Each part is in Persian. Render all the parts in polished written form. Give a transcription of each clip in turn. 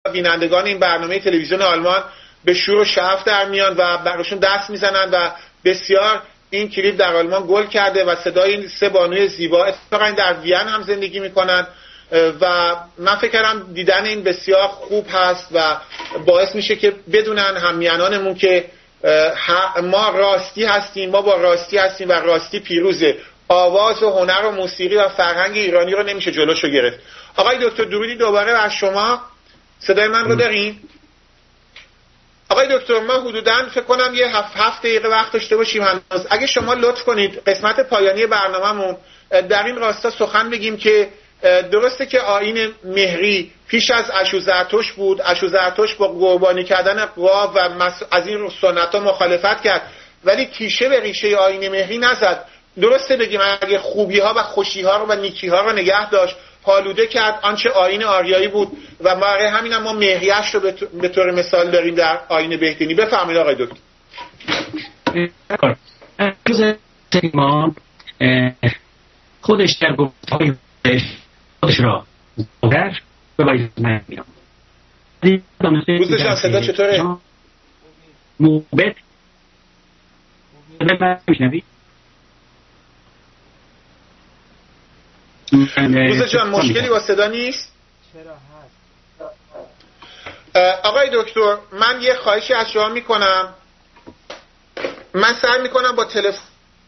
بینندگان این برنامه تلویزیون آلمان به شور و شعف در میان و براشون دست میزنن و بسیار این کلیپ در آلمان گل کرده و صدای این سه بانوی زیبا اتفاقا در وین هم زندگی میکنن و من فکر کردم دیدن این بسیار خوب هست و باعث میشه که بدونن همیهنانمون که ما راستی هستیم، ما با راستی هستیم و راستی پیروزه. آواز و هنر و موسیقی و فرهنگ ایرانی رو نمیشه جلوشو گرفت. آقای دکتر درودی دوباره بر شما. صدای من رو دارین؟ آقای دکتر ما حدوداً فکر کنم یه 7 دقیقه وقت داشته باشیم هنوز. اگه شما لطف کنید قسمت پایانی برنامه‌مون در این راستا سخن بگیم که درسته که آیین مهری پیش از اشوزرتشت بود، اشوزرتشت با قربانی کردن قاو و از این سنت‌ها مخالفت کرد ولی تیشه به ریشه آیین مهری نزد. درسته بگیم اگه خوبی‌ها و خوشی‌ها و نیکی‌ها رو نگه داشت، پالوده کرد آنچه آیین آریایی بود و برای همین هم ما مهریه‌اش رو به طور مثال داریم در آیین بهتینی. بفرمایید آقای دکتر. خودش در گفت‌های خودش را در بباید من میام. روزشان صدا چطوره؟ موبت من میشنوی؟ روزشان مشکلی با صدا نیست؟ چرا هست؟ آقای دکتر من یه خواهشی از شما میکنم. من سعی میکنم با تلفن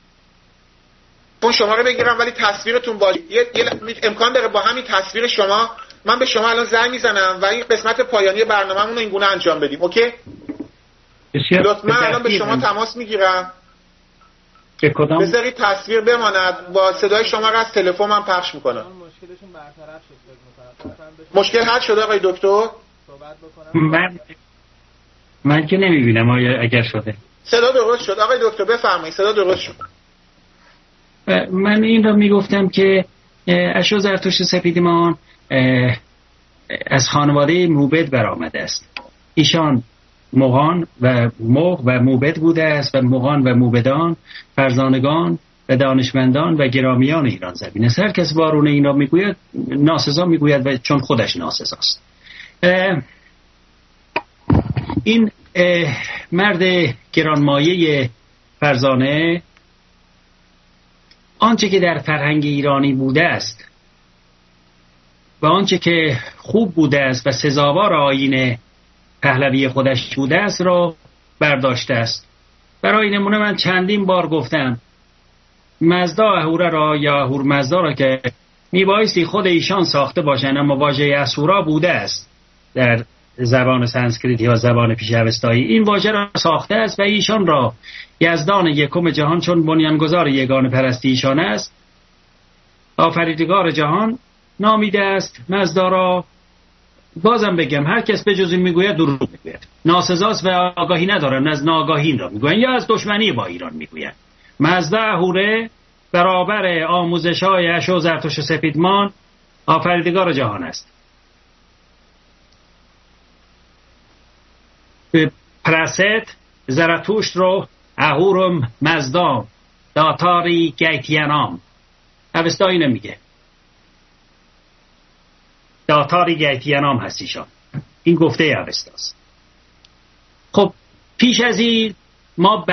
شما رو بگیرم ولی تصویرتون باشه. امکان داره با همین تصویر شما من به شما الان زنگ میزنم و این قسمت پایانی برنامه‌مون رو این گونه انجام بدیم. اوکی؟ لطفاً من الان به شما تماس میگیرم. بذارید تصویر بماند، با صدای شما رو از تلفن من پخش میکنم. مشکلشون برطرف شد فکر میکنم. مشکل حل شده آقای دکتر؟ صحبت بکنم. من که نمیبینم اگر شده. صدا درست شد آقای دکتر بفرمایید. صدا درست شد. من این را میگفتم که اشوزرتشت سپیدمان از خانواده موبد برآمده است. ایشان مغان و مغ و موبد بوده است و مغان و موبدان فرزانگان و دانشمندان و گرامیان ایران زمین است. هر کس وارونه این را میگوید ناسزا میگوید و چون خودش ناسزاست. این مرد گرانمایه فرزانه آنچه که در فرهنگ ایرانی بوده است و آنچه که خوب بوده است و سزاوار آیین پهلوی خودش بوده است را برداشته است. برای نمونه من چندین بار گفتم مزدا اهوره را یا اهور مزدا را که میبایستی خود ایشان ساخته باشند اما واژه اسورا بوده است در زبان سانسکریت یا زبان پیش اوستایی. این واژه را ساخته است و ایشان را یزدان یکم جهان چون بنیانگذار یگانه پرستی ایشان است آفریدگار جهان نامیده است. مزدا را بازم بگم هر کس به جز این میگوید دروغ میگوید، ناسزاست و آگاهی ندارن، از ناآگاهی این را میگوین یا از دشمنی با ایران میگوین. مزدا اهوره برابر آموزش‌های اشوزرتشت سپیدمان آفریدگار جهان است. پرست زرتوشت رو اهورم مزدا داتاری گیتینام اوستایی نمیگه، داتاری گیتینام هست ایشان. این گفته اوستاست. خب پیش از این ما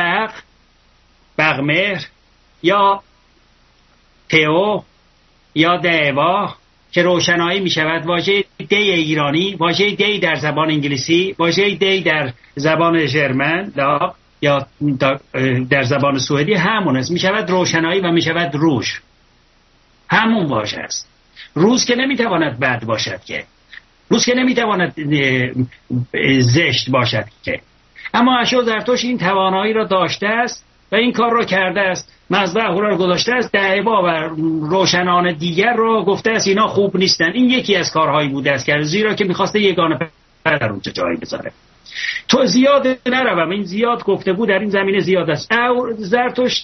بغمهر یا تئو یا دیوا که روشنایی می شود واژه دی ایرانی، واژه دی در زبان انگلیسی، واژه دی در زبان ژرمن یا در زبان سوئدی همون است. می شود روشنایی و می شود روش، همون واژه است. روز که نمی تواند بد باشد که، روز که نمی تواند زشت باشد که. اما اشوزرتشت این توانایی را داشته است و این کار را کرده است. مزدا اهوره را گذاشته است، دعوا و روشنان دیگر را گفته است اینا خوب نیستن. این یکی از کارهایی بوده است که زیرا که می‌خواسته یگانه در اونجا جایی بذاره. تو زیاد نروم، این زیاد گفته بود در این زمینه زیاد است. زرتشت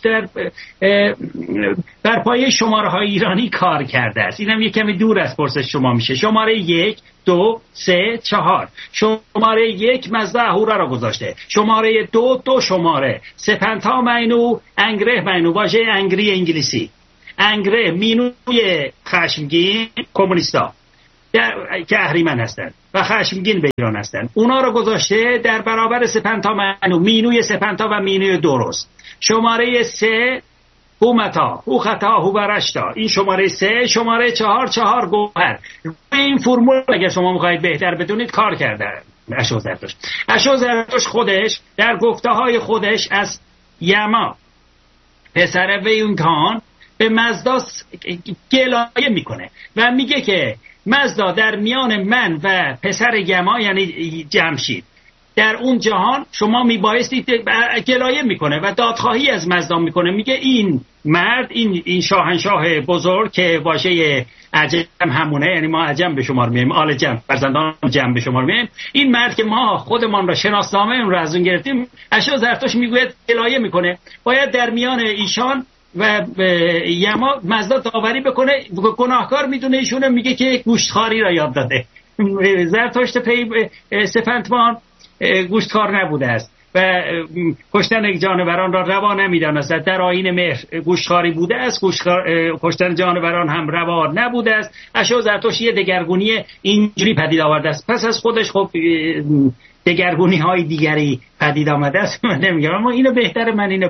بر پایه شماره‌های ایرانی کار کرده است. اینم یک کمی دور از پرسش شما میشه. شماره 1 2 3 4 شماره 1 مزدا اهوره را گذاشته، شماره 2 شماره سپنتا مینو انگره مینو، واژه انگری انگلیسی، انگره مینوی خشمگین کمونیستا، که اهریمن هستند و خشمگین به ایران هستند، اونا رو گذاشته در برابر سپنتا مینوی سپنتا و مینوی درست. شماره 3 هومتا هوختا هوبرشتا، این شماره 3. شماره 4 گوهر. این فرمول اگر شما میخواید بهتر بدونید کار کرده اشوزرتوش. اشوزرتوش خودش در گفته های خودش از یما پسر ویونکان به مزدا گلایه میکنه و میگه که مزدا در میان من و پسر یما یعنی جمشید در اون جهان شما میبایستید، گلایه میکنه و دادخواهی از مزدا میکنه. میگه این مرد، این شاهنشاه بزرگ که واژه عجم همونه، یعنی ما عجم به شمار میایم، آل جم، فرزندان جم به شمار میایم، این مرد که ما خودمان را شناسنامه اون را از اون گرفتیم، اشوزرتوش میگوید گلایه میکنه، باید در میان ایشان و یما مزدا داوری بکنه. گناهکار میدونه ایشونه، میگه که گوشتخواری را یاد داده. زرتشت پی سپنتمان گوشتخوار نبوده است و کشتن جانوران را روا نمیدانست. در آیین مهر گوشتخواری بوده است، کشتن جانوران هم روا نبوده است. اشوزرتوش یه دگرگونی اینجوری پدید آورده است. پس از خودش خب دگرگونی های دیگری پدید آمده است. من نمیگم، اما اینو بهتره من اینو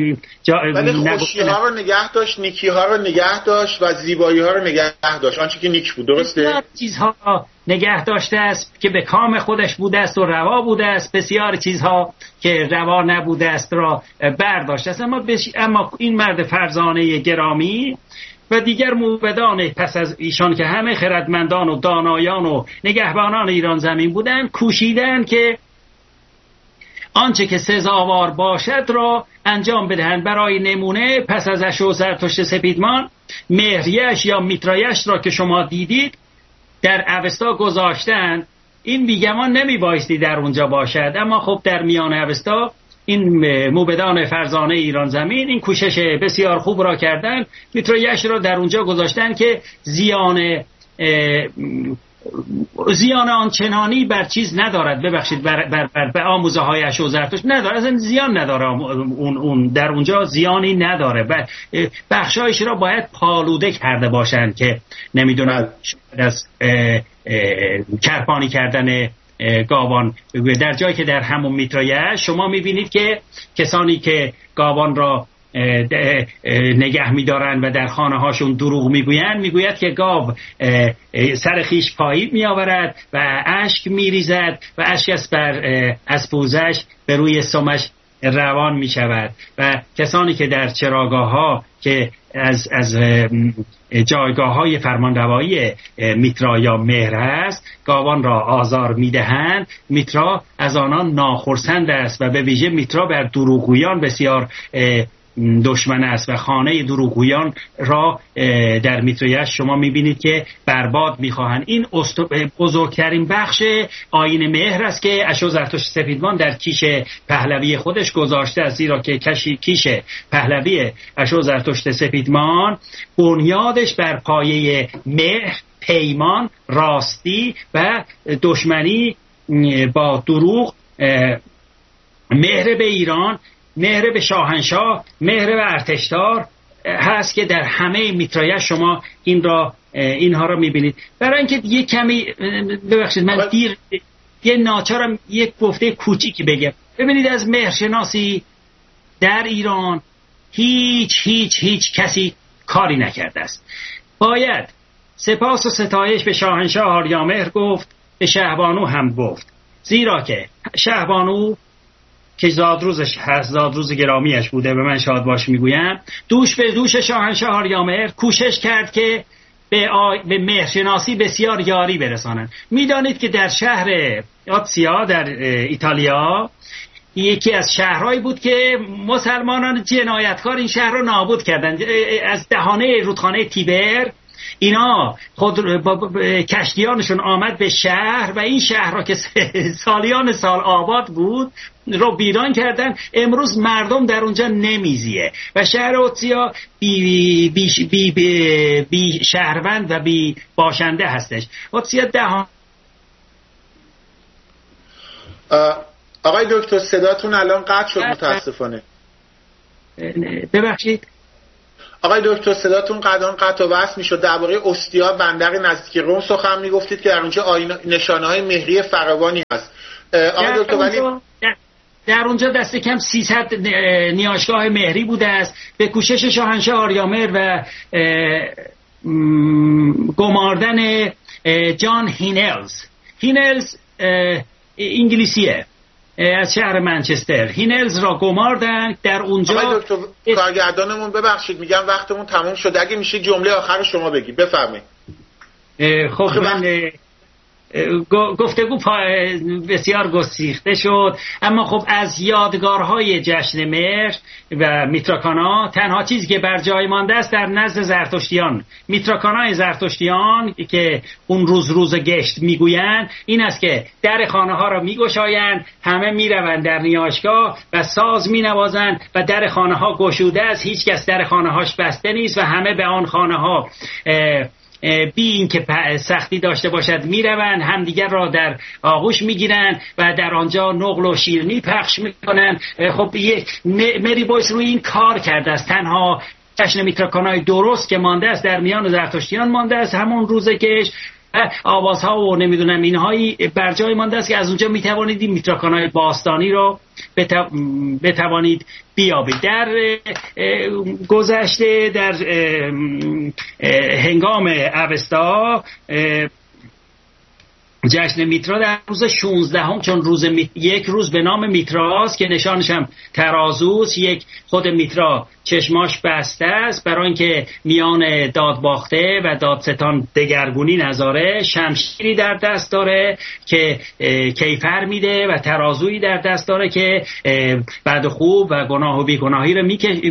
ولی خوشی ها رو نگه داشت، نیکی ها رو نگه داشت و زیبایی ها رو نگه داشت، آنچه که نیک بود. درسته؟ چیزها نگه داشته است که به کام خودش بوده است و روا بوده است، بسیار چیزها که روا نبوده است را برداشته است. اما این مرد فرزانه گرامی و دیگر موبدان پس از ایشان که همه خردمندان و دانایان و نگهبانان ایران زمین بودند، کوشیدند که آنچه که سزاوار باشد را انجام بدهند. برای نمونه پس از اشوزرتشت سپیدمان مهریش یا میترایش را که شما دیدید در اوستا گذاشتند. این بیگمان نمی بایستی در اونجا باشد، اما خب در میان اوستا این موبدان فرزانه ایران زمین این کوشش بسیار خوب را کردن، میترایش را در اونجا گذاشتن که زیان آنچنانی بر چیز ندارد، ببخشید بر آموزه های اشوزرتوش نداره، اصلا زیان نداره، اون در اونجا زیانی نداره. بخشایش را باید پالوده کرده باشند که نمیدونم از کرپانی کردن گاوان، در جایی که در همون میترایش شما میبینید که کسانی که گاوان را نگه میدارن و در خانه هاشون دروغ میگوید که گاو سر خیش پایید میآورد و اشک میریزد و اشک از پوزش به روی سمش روان می شود و کسانی که در چراگاه ها که از جایگاه های فرمانروایی میترا یا مهر است گاوان را آزار می دهند، میترا از آنان ناخرسند است و به ویژه میترا بر دروغگویان بسیار دشمن است و خانه دروغگویان را در میترایش شما میبینید که برباد میخواهند. این بزرگترین بخش آیین مهر است که اشوزرتشت سپیدمان در کیش پهلوی خودش گذاشته است، زیرا که کیش پهلوی اشوزرتشت سپیدمان بنیادش بر پایه مهر، پیمان، راستی و دشمنی با دروغ، مهر به ایران، مهر به شاهنشاه، مهر به ارتشدار هست که در همه میترایش شما اینها را میبینید. برای اینکه یک کمی ببخشید من دیر یه ناچارم یک گفته کوچیکی بگم. ببینید از مهرشناسی در ایران هیچ کسی کاری نکرده است. باید سپاس و ستایش به شاهنشاه آریامهر گفت، به شهبانو هم گفت، زیرا که شهبانو که زادروز گرامیش بوده به من شاد باش میگویم، دوش به دوش شاهنشاه آریامهر کوشش کرد که به مهرشناسی بسیار یاری برسانند. میدانید که در شهر آتسیا در ایتالیا یکی از شهرهایی بود که مسلمانان جنایتکار این شهر رو نابود کردند. از دهانه رودخانه تیبر اینا خود کشتیانشون آمد به شهر و این شهر را که سالیان سال آباد بود رو ویران کردن. امروز مردم در اونجا نمیزیه و شهر اوتسیا بی شهروند و بی باشنده هستش. اوتسیا آقای دکتر صداتون الان قطع شد متاسفانه. ببخشید. آقای دکتر صداتون قطع و وصل میشد. درباره اوستیا بندر نزدیک روم سخن میگفتید که در اونجا نشانه‌های مهری فراوانی هست. آقای دکتر ولی در اونجا دست کم 300 نیاشگاه مهری بوده است به کوشش شاهنشاه آریامر و گماردن جان هینلز انگلیسیه از شهر منچستر. هینلز را گماردن در اونجا. آقای دکتر کارگردانمون ببخشید میگم وقتمون تموم شد، اگه میشه جمله آخر شما بگید بفرمایید. خب من گفتگو بسیار گستیخته شد، اما خب از یادگارهای جشن مهر و میتراکانا تنها چیزی که بر جای مانده است در نزد زرتشتیان، میتراکانای زرتشتیان که اون روز گشت میگویند این است که در خانه ها را میگشایند، همه میروند در نیاشگاه و ساز مینوازند و در خانه ها گشوده است، هیچ کس در خانه هاش بسته نیست و همه به آن خانه ها بی این که سختی داشته باشد میروند، همدیگر را در آغوش میگیرند و در آنجا نقل و شیرینی پخش میکنند. خب مری بویس روی این کار کرده است. تنها جشن میتراکانای درست که مانده است در میان زرتشتیان مانده است، همون روزه که آوازها و نمیدونم اینهایی بر جای مانده است که از اونجا میتوانید این میتراکانای باستانی رو بتوانید بیابید. در گذشته در هنگام اوستا جشن میترا در روز 16 چون یک روز به نام میتراست که نشانش هم ترازوست، یک خود میترا چشماش بسته است برای اینکه میان دادباخته و دادستان دگرگونی نذاره، شمشیری در دست داره که کیفر میده و ترازویی در دست داره که بد و خوب و گناه و بیگناهی رو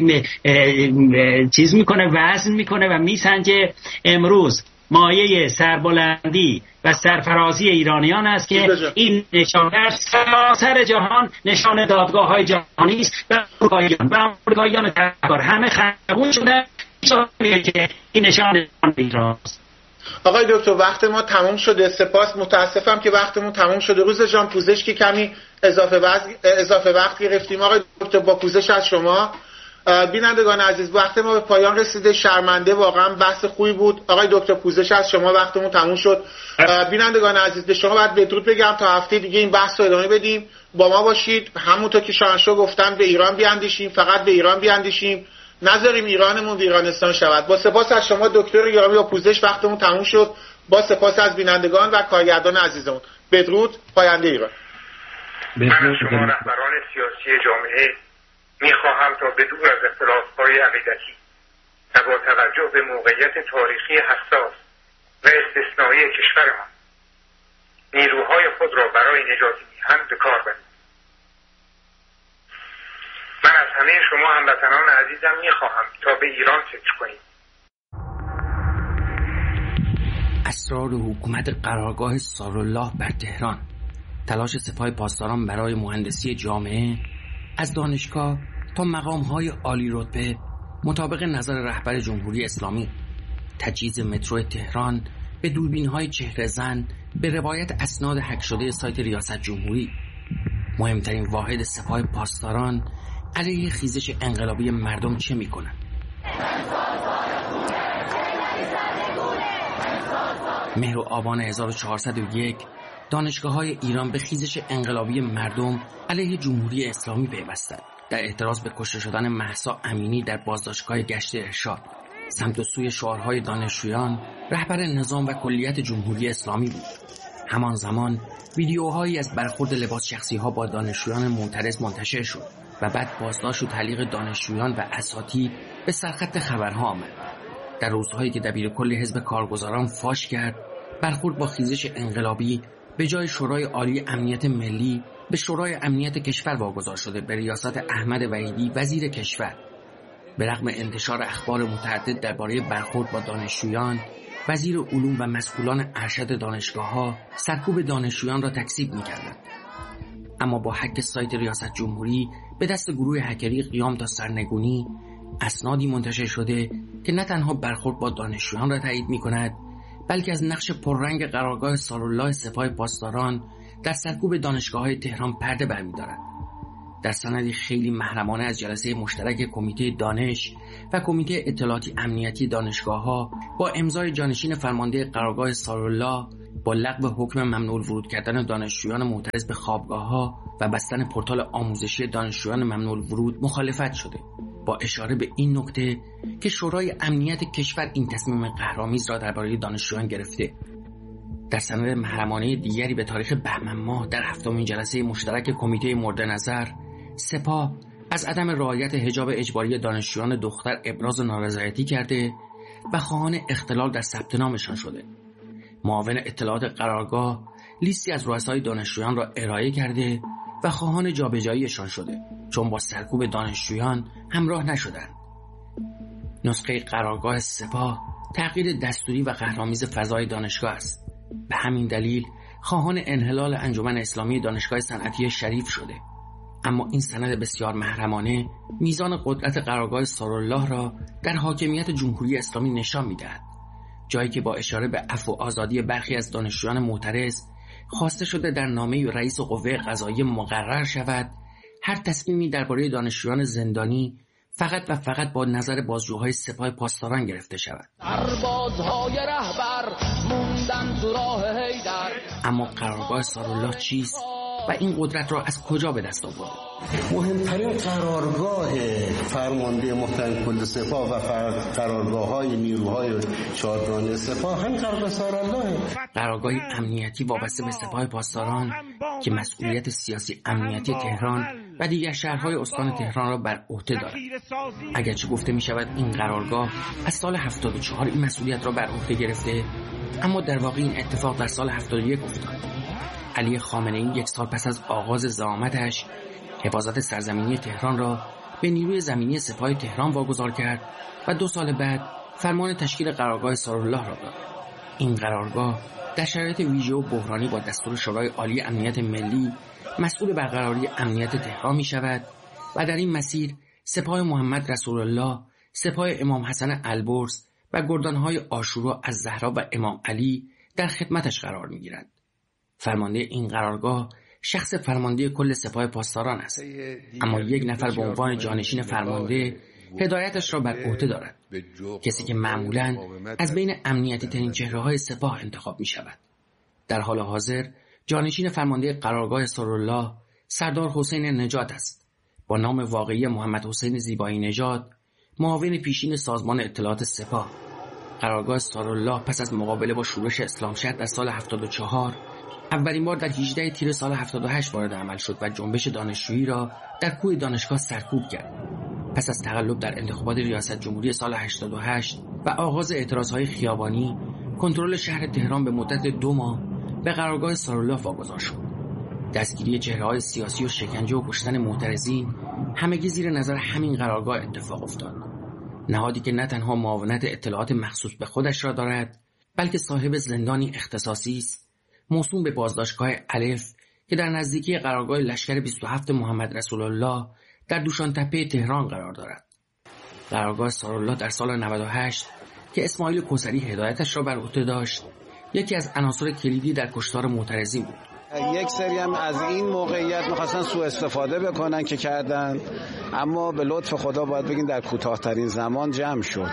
چیز میکنه، وزن میکنه و میسنجه. امروز مایه سربلندی و سرفرازی ایرانیان است که این نشان در سراسر جهان نشان دادگاه های جهانی است و امریکاییان تبار همه خبون شده که این نشان ایران است. آقای دکتر وقت ما تمام شده، سپاس. متاسفم که وقتمون تمام شده. روز جان پوزش که کمی اضافه وقت گرفتیم. آقای دکتر با پوزش از شما. بینندگان عزیز وقت ما به پایان رسیده، شرمنده، واقعا بحث خوبی بود. آقای دکتر پوزش از شما، وقتمون تموم شد. بینندگان عزیز به شما باید بدرود بگم تا هفته دیگه این بحث رو ادامه بدیم. با ما باشید، همونطور که شاهنشاه گفتن به ایران بیاندیشیم، فقط به ایران بیاندیشیم، نذاریم ایرانمون ویرانستان شود. با سپاس از شما دکتر گرامی، با پوزش وقتمون تموم شد. با سپاس از بینندگان و کارگردان عزیزمون. بدرود. پاینده ایران. من شما رهبران سیاسی جامعه میخواهم تا بدور از اختلاف‌های عقیدتی و با توجه به موقعیت تاریخی حساس و استثنایی کشورمان نیروهای خود را برای نجات میهن به کار بندیم. من از همه شما هموطنان عزیزم میخواهم تا به ایران فکر کنیم. اسرار حکومت قرارگاه سارالله بر تهران، تلاش سپاه پاسداران برای مهندسی جامعه از دانشگاه تا مقام‌های عالی رتبه مطابق نظر رهبر جمهوری اسلامی، تجهیز مترو تهران به دوربین‌های چهره زن به روایت اسناد هک شده سایت ریاست جمهوری، مهمترین واحد سپاه پاسداران علیه خیزش انقلابی مردم چه می‌کنند؟ مهر و آبان 1401 دانشگاه‌های ایران به خیزش انقلابی مردم علیه جمهوری اسلامی پیوستند. در اعتراض به کشته شدن مهسا امینی در بازداشتگاه گشت ارشاد، سمت و سوی شعارهای دانشجویان رهبر نظام و کلیت جمهوری اسلامی بود. همان زمان ویدیوهایی از برخورد لباس شخصی‌ها با دانشجویان معترض منتشر شد و بعد بازداشت و تعلیق دانشجویان و اساتید به سرخط خبرها آمد. در روزهایی که دبیرکل حزب کارگزاران فاش کرد برخورد با خیزش انقلابی به جای شورای عالی امنیت ملی به شورای امنیت کشور واگذار شده به ریاست احمد وحیدی وزیر کشور. به رغم انتشار اخبار متعدد درباره برخورد با دانشجویان، وزیر علوم و مسئولان ارشد دانشگاه‌ها سرکوب دانشجویان را تکذیب می‌کردند. اما با هک سایت ریاست جمهوری به دست گروه هکری قیام تا سرنگونی، اسنادی منتشر شده که نه تنها برخورد با دانشجویان را تایید می‌کند، بلکه از نقش پررنگ قرارگاه سارالله سپاه پاسداران در سرکوب دانشگاه‌های تهران پرده برمی‌دارد. در سندی خیلی محرمانه از جلسه مشترک کمیته دانش و کمیته اطلاعاتی امنیتی دانشگاه‌ها با امضای جانشین فرمانده قرارگاه سارالله با لغو حکم ممنوع الورود کردن دانشجویان معترض به خوابگاه‌ها و بستن پورتال آموزشی دانشجویان ممنوع الورود مخالفت شده، با اشاره به این نکته که شورای امنیت کشور این تصمیم قهرآمیز را درباره دانشجویان گرفته. در سند محرمانه دیگری به تاریخ بهمن ماه در 7مین جلسه مشترک کمیته مورد نظر، سپاه از عدم رعایت حجاب اجباری دانشجویان دختر ابراز نارضایتی کرده و خواهان اختلال در ثبت نامشان شده. معاون اطلاعات قرارگاه لیستی از رؤسای دانشجویان را ارائه کرده و خواهان جابجاییشان شده چون با سرکوب دانشجویان همراه نشدند. نسخه قرارگاه سپاه تغییر دستوری و قهرآمیز فضای دانشگاه است. به همین دلیل خواهان انحلال انجمن اسلامی دانشگاه صنعتی شریف شده. اما این سند بسیار محرمانه میزان قدرت قرارگاه سارالله را در حاکمیت جمهوری اسلامی نشان می‌دهد، جایی که با اشاره به عفو و آزادی برخی از دانشجویان معترض خواسته شده در نامه رئیس قوه قضاییه مقرر شود هر تصمیمی درباره دانشجویان زندانی فقط و فقط با نظر بازجوهای سپاه پاسداران گرفته شود. سربازهای رهبر موندن تو راه حیدر. اما قرارگاه سارالله چیست و این قدرت را از کجا به دست آورده؟ مهمترین قرارگاه فرمانده محترم کل سپاه و قرارگاه‌های نیروهای چهارگانه سپاه هم قرارگاه سارالله، قرارگاه امنیتی وابسته به سپاه پاسداران که مسئولیت سیاسی امنیتی تهران و دیگر شهرهای استان تهران را بر عهده دارد. اگرچه گفته می شود این قرارگاه از سال 74 این مسئولیت را بر عهده گرفته، اما در واقع این اتفاق در سال 71 افتاد. علی خامنه‌ای 1 سال پس از آغاز زعامتش حفاظت سرزمینی تهران را به نیروی زمینی سپاه تهران واگذار کرد و 2 سال بعد فرمان تشکیل قرارگاه سارالله را داد. این قرارگاه در شرایط ویژه و بحرانی با دستور شورای عالی امنیت ملی مسئول برقراری امنیت تهران می شود و در این مسیر سپاه محمد رسول الله، سپاه امام حسن البرز و گردانهای عاشورا از زهرا و امام علی در خدمتش قرار می گیرند. فرمانده این قرارگاه شخص فرمانده کل سپاه پاسداران است، اما 1 نفر به عنوان جانشین فرمانده هدایتش را بر عهده دارد، کسی که معمولاً از بین امنیتی ترین چهره‌های سپاه انتخاب می شود. در حال حاضر جانشین فرمانده قرارگاه سارالله سردار حسین نژاد است. با نام واقعی محمد حسین زیبایی نژاد، معاون پیشین سازمان اطلاعات سپاه. قرارگاه سارالله پس از مقابله با شورش اسلامشهر در سال 74 اولین بار در 18 تیر سال 78 وارد عمل شد و جنبش دانشجویی را در کوه دانشگاه سرکوب کرد. پس از تقلب در انتخابات ریاست جمهوری سال 88 و آغاز اعتراضهای خیابانی، کنترل شهر تهران به مدت 2 ماه به قرارگاه سارالله واگذار شد. دستگیری چهره‌های سیاسی و شکنجه و کشتن معترضین همگی زیر نظر همین قرارگاه اتفاق افتاد. نهادی که نه تنها معاونت اطلاعات مخصوص به خودش را دارد، بلکه صاحب زندانی اختصاصی است موسوم به بازداشتگاه الف که در نزدیکی قرارگاه لشکر 27 محمد رسول الله در دوشانتپه تهران قرار دارد. قرارگاه سارالله در سال 98 که اسماعیل کوثری هدایتش را بر عهده داشت، یکی از عناصر کلیدی در کشتار معترضین بود. یک سری هم از این موقعیت می‌خواستن سوء استفاده بکنن که کردن، اما به لطف خدا باید بگین در کوتاه‌ترین زمان جمع شد.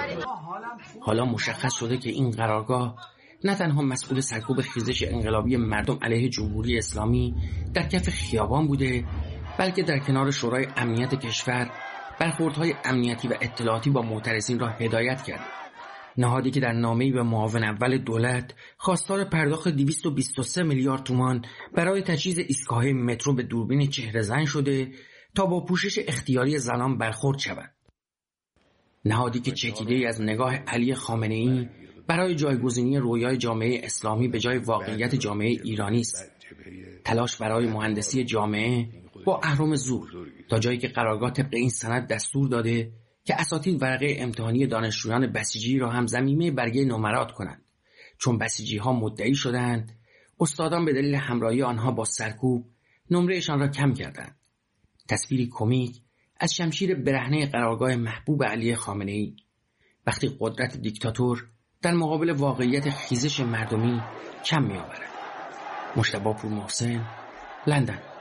حالا مشخص شده که این قرارگاه نه تنها مسئول سرکوب خیزش انقلابی مردم علیه جمهوری اسلامی در کف خیابان بوده، بلکه در کنار شورای امنیت کشور برخوردهای امنیتی و اطلاعاتی با معترضین را هدایت کرد. نهادی که در نامه‌ای به معاون اول دولت خواستار پرداخت 223 میلیارد تومان برای تجهیز ایستگاه مترو به دوربین چهره‌زن شده تا با پوشش اختیاری زنان برخورد شود. نهادی که چکیده‌ای از نگاه علی خامنه‌ای برای جایگزینی رویای جامعه اسلامی به جای واقعیت جامعه ایرانی است. تلاش برای مهندسی جامعه با اهرم زور، تا جایی که قرارگاه طبق این سند دستور داده که اساتید ورقه امتحانی دانشجویان بسیجی را هم ضمیمه برگه نمرات کنند، چون بسیجی ها مدعی شدند استادان به دلیل همراهی آنها با سرکوب نمرهشان را کم کردند. تصویری کمیک از شمشیر برهنه قرارگاه محبوب علی خامنه‌ای، وقتی قدرت دیکتاتور در مقابل واقعیت خیزش مردمی کم می آورد. مجتبی پور محسن، لندن.